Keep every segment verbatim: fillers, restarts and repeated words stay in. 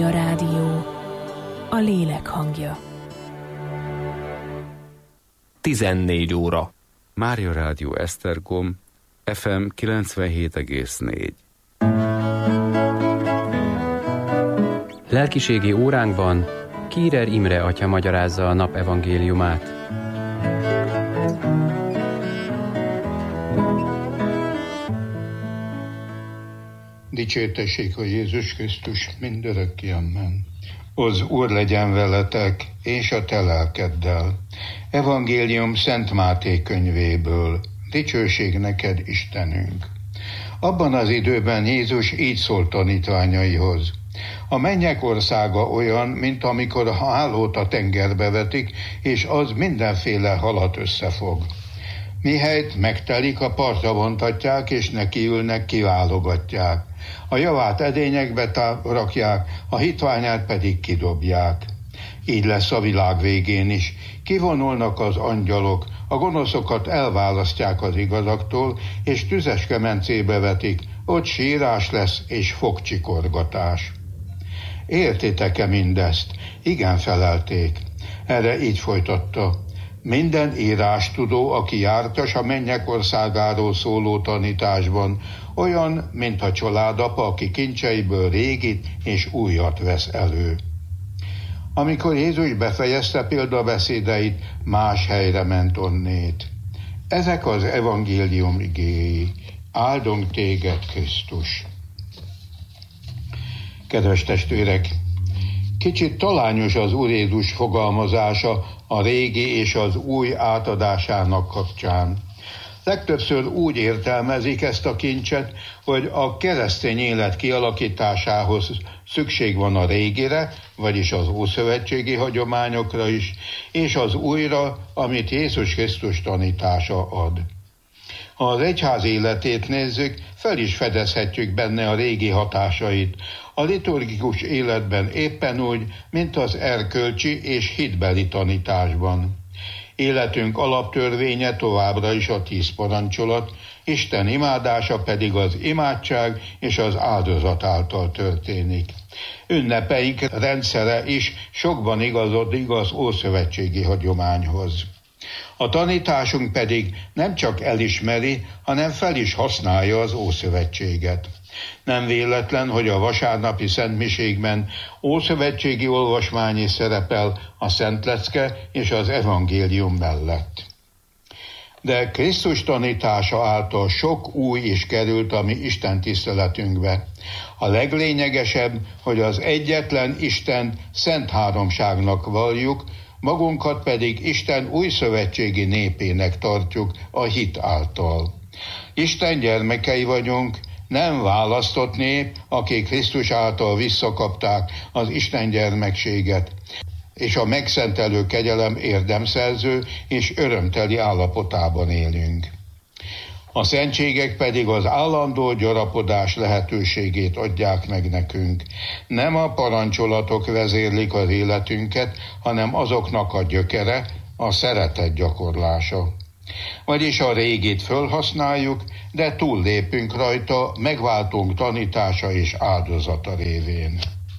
Mária Rádió, a lélek hangja. tizennégy óra. Mária Rádió Esztergom, ef em kilencvenhét egész négy. Lelkiségi óránkban Kírer Imre atya magyarázza a nap evangéliumát. Dicsértessék a Jézus Krisztus mindörökké, amen. Az Úr legyen veletek, és a te lelkeddel. Evangélium Szent Máté könyvéből. Dicsőség neked, Istenünk. Abban az időben Jézus így szólt tanítványaihoz. A mennyek országa olyan, mint amikor a hálót a tengerbe vetik, és az mindenféle halat összefog. Mihelyt megtelik, a partra vontatják, és nekiülnek, kiválogatják. A javát edényekbe rakják, a hitványát pedig kidobják. Így lesz a világ végén is. Kivonulnak az angyalok, a gonoszokat elválasztják az igazaktól, és tüzes kemencébe vetik, ott sírás lesz és fogcsikorgatás. Értitek-e mindezt? Igen, felelték. Erre így folytatta. Minden írástudó, aki jártas a mennyek országáról szóló tanításban, olyan, mint a családapa, aki kincseiből régit és újat vesz elő. Amikor Jézus befejezte példabeszédeit, más helyre ment onnét. Ezek az evangélium igéi. Áldunk téged, Krisztus! Kedves testvérek! Kicsit talányos az Úr Jézus fogalmazása a régi és az új átadásának kapcsán. Legtöbbször úgy értelmezik ezt a kincset, hogy a keresztény élet kialakításához szükség van a régire, vagyis az ószövetségi hagyományokra is, és az újra, amit Jézus Krisztus tanítása ad. Ha az egyház életét nézzük, fel is fedezhetjük benne a régi hatásait, a liturgikus életben éppen úgy, mint az erkölcsi és hitbeli tanításban. Életünk alaptörvénye továbbra is a tíz parancsolat, Isten imádása pedig az imádság és az áldozat által történik. Ünnepeink rendszere is sokban igazodik az ószövetségi hagyományhoz. A tanításunk pedig nem csak elismeri, hanem fel is használja az ószövetséget. Nem véletlen, hogy a vasárnapi szentmiségben ószövetségi olvasmány is szerepel a Szentlecke és az evangélium mellett. De Krisztus tanítása által sok új is került a mi Isten tiszteletünkbe. A leglényegesebb, hogy az egyetlen Isten szent háromságnak valljuk, magunkat pedig Isten újszövetségi népének tartjuk a hit által. Isten gyermekei vagyunk, nem választott nép, akik Krisztus által visszakapták az Isten gyermekséget, és a megszentelő kegyelem érdemszerző és örömteli állapotában élünk. A szentségek pedig az állandó gyarapodás lehetőségét adják meg nekünk. Nem a parancsolatok vezérlik az életünket, hanem azoknak a gyökere, a szeretet gyakorlása. Vagyis a régit fölhasználjuk, de túllépünk rajta megváltunk tanítása és áldozata révén.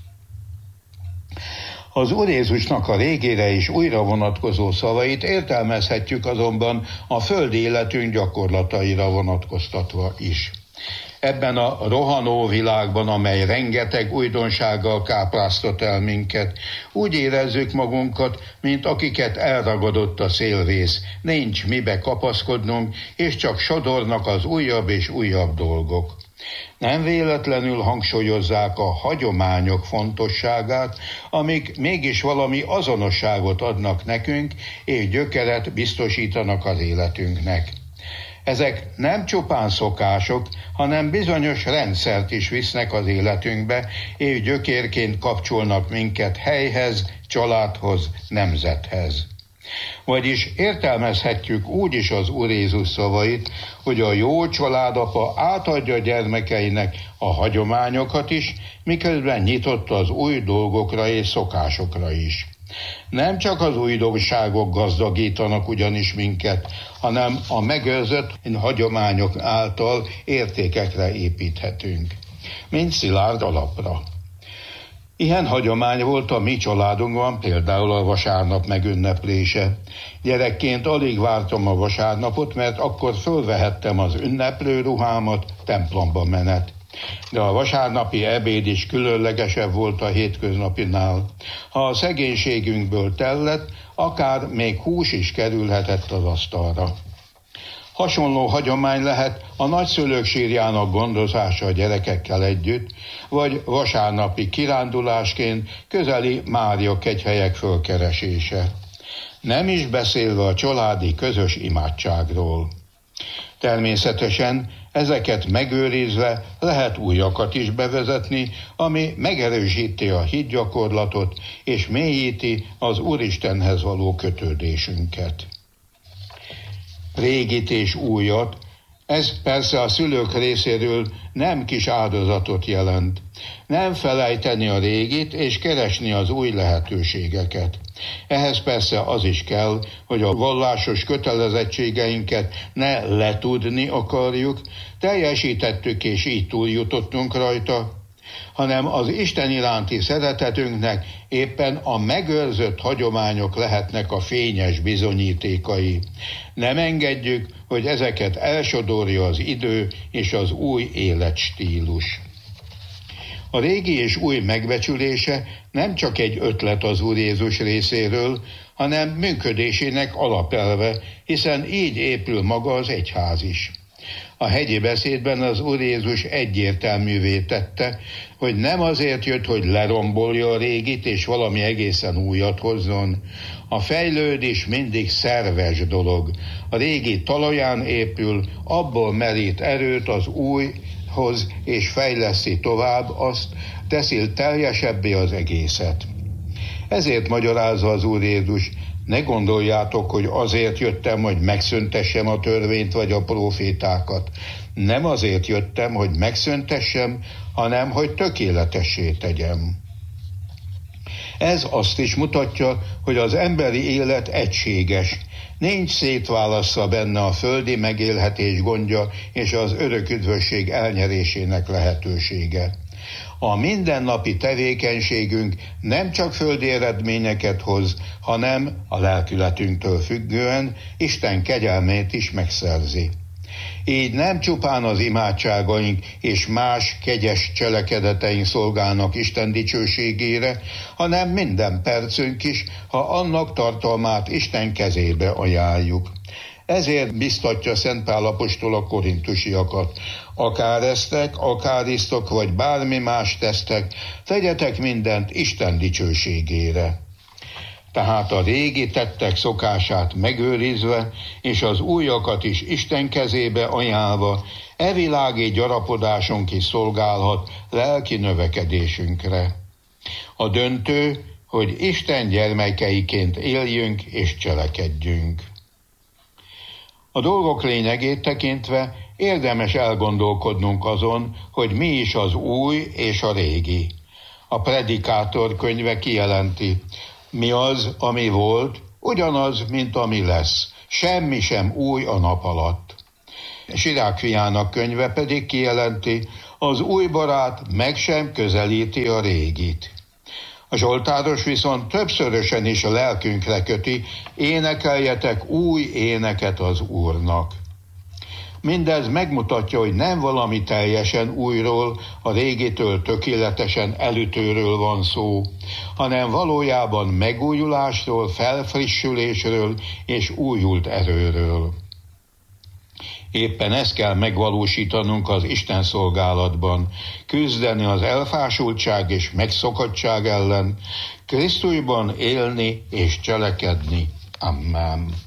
Az Úr Jézusnak a régére és újra vonatkozó szavait értelmezhetjük azonban a földi életünk gyakorlataira vonatkoztatva is. Ebben a rohanó világban, amely rengeteg újdonsággal kápráztat el minket, úgy érezzük magunkat, mint akiket elragadott a szélvész, nincs mibe kapaszkodnunk, és csak sodornak az újabb és újabb dolgok. Nem véletlenül hangsúlyozzák a hagyományok fontosságát, amik mégis valami azonosságot adnak nekünk, és gyökeret biztosítanak az életünknek. Ezek nem csupán szokások, hanem bizonyos rendszert is visznek az életünkbe, és gyökérként kapcsolnak minket helyhez, családhoz, nemzethez. Vagyis értelmezhetjük úgy is az Úr Jézus szavait, hogy a jó családapa átadja gyermekeinek a hagyományokat is, miközben nyitott az új dolgokra és szokásokra is. Nem csak az újdonságok gazdagítanak ugyanis minket, hanem a megőrzött hagyományok által értékekre építhetünk, mint szilárd alapra. Ilyen hagyomány volt a mi családunkban például a vasárnap megünneplése. Gyerekként alig vártam a vasárnapot, mert akkor fölvehettem az ünneplő ruhámat, templomba menet. De a vasárnapi ebéd is különlegesebb volt a hétköznapinál. Ha a szegénységünkből tellett, akár még hús is kerülhetett az asztalra. Hasonló hagyomány lehet a nagyszülők sírjának gondozása a gyerekekkel együtt, vagy vasárnapi kirándulásként közeli Mária kegyhelyek fölkeresése. Nem is beszélve a családi közös imádságról. Természetesen ezeket megőrizve lehet újakat is bevezetni, ami megerősíti a hitgyakorlatot és mélyíti az Úristenhez való kötődésünket. Régit és újat, ez persze a szülők részéről nem kis áldozatot jelent. Nem felejteni a régit és keresni az új lehetőségeket. Ehhez persze az is kell, hogy a vallásos kötelezettségeinket ne letudni akarjuk, teljesítettük és így túljutottunk rajta, hanem az Isten iránti szeretetünknek éppen a megőrzött hagyományok lehetnek a fényes bizonyítékai. Nem engedjük, hogy ezeket elsodorja az idő és az új életstílus. A régi és új megbecsülése nem csak egy ötlet az Úr Jézus részéről, hanem működésének alapelve, hiszen így épül maga az egyház is. A hegyi beszédben az Úr Jézus egyértelművé tette, hogy nem azért jött, hogy lerombolja a régit és valami egészen újat hozzon. A fejlődés mindig szerves dolog. A régi talaján épül, abból merít erőt az újhoz, és fejleszti tovább azt, teszi teljesebbé az egészet. Ezért magyarázza az Úr Jézus: ne gondoljátok, hogy azért jöttem, hogy megszüntessem a törvényt vagy a profétákat. Nem azért jöttem, hogy megszüntessem, hanem hogy tökéletessé tegyem. Ez azt is mutatja, hogy az emberi élet egységes. Nincs szétválassza benne a földi megélhetés gondja és az örök üdvösség elnyerésének lehetősége. A mindennapi tevékenységünk nem csak földi eredményeket hoz, hanem a lelkületünktől függően Isten kegyelmét is megszerzi. Így nem csupán az imádságaink és más kegyes cselekedeteink szolgálnak Isten dicsőségére, hanem minden percünk is, ha annak tartalmát Isten kezébe ajánljuk. Ezért biztatja Szent Pál apostol a korintusiakat: akár esztek, akár isztok, vagy bármi más tesztek, tegyetek mindent Isten dicsőségére. Tehát a régi tettek szokását megőrizve, és az újakat is Isten kezébe ajánlva, e világi gyarapodásunk is szolgálhat lelki növekedésünkre. A döntő, hogy Isten gyermekeiként éljünk és cselekedjünk. A dolgok lényegét tekintve érdemes elgondolkodnunk azon, hogy mi is az új és a régi. A Predikátor könyve kijelenti: mi az, ami volt, ugyanaz, mint ami lesz. Semmi sem új a nap alatt. Zsirák fiának könyve pedig kijelenti: az új barát meg sem közelíti a régit. A zsoltáros viszont többszörösen is a lelkünkre köti: énekeljetek új éneket az Úrnak. Mindez megmutatja, hogy nem valami teljesen újról, a régitől tökéletesen elütőről van szó, hanem valójában megújulásról, felfrissülésről és újult erőről. Éppen ezt kell megvalósítanunk az Isten szolgálatban, küzdeni az elfásultság és megszokottság ellen, Krisztusban élni és cselekedni. Amen.